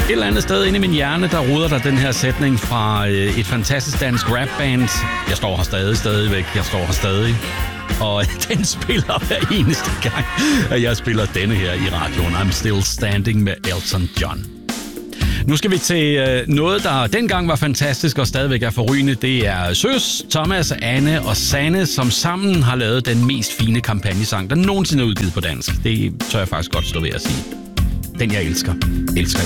Et eller andet sted inde i min hjerne, der ruder der den her sætning fra et fantastisk dansk rapband. Jeg står her stadigvæk. Jeg står her stadig. Og den spiller hver eneste gang, at jeg spiller denne her i radioen. I'm Still Standing med Elton John. Nu skal vi til noget, der dengang var fantastisk og stadigvæk er forrygende. Det er Søs, Thomas, Anne og Sanne, som sammen har lavet den mest fine kampagnesang, der nogensinde er udgivet på dansk. Det tør jeg faktisk godt stå ved at sige. Den jeg elsker. Elsker